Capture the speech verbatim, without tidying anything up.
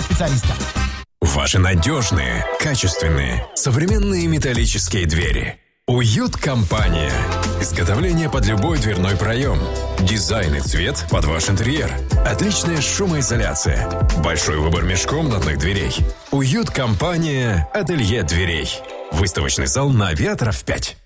специалиста. Ваши надежные, качественные, современные металлические двери. Уют-компания. Изготовление под любой дверной проем. Дизайн и цвет под ваш интерьер. Отличная шумоизоляция. Большой выбор межкомнатных дверей. Уют-компания «Ателье дверей». Выставочный зал на Авиаторов пять.